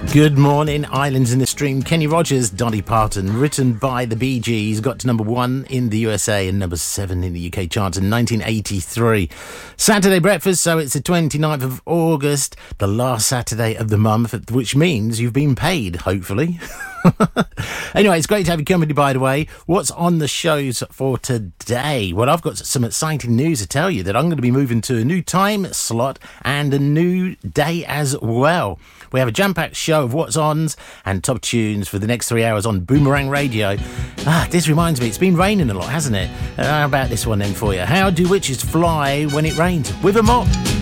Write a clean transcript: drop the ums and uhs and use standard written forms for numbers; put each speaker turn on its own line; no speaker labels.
Good morning, Islands in the Stream. Kenny Rogers, Dolly Parton, written by the Bee Gees, got to number 1 in the USA and number 7 in the UK charts in 1983. Saturday breakfast, so it's the 29th of August, the last Saturday of the month, which means you've been paid, hopefully. Anyway, it's great to have you company, by the way. What's on the shows for today? Well, I've got some exciting news to tell you that I'm going to be moving to a new time slot and a new day as well. We have a jam-packed show of what's ons and top tunes for the next 3 hours on Boomerang Radio. This reminds me, it's been raining a lot, hasn't it? How about this one then for you? How do witches fly when it rains? With a mop.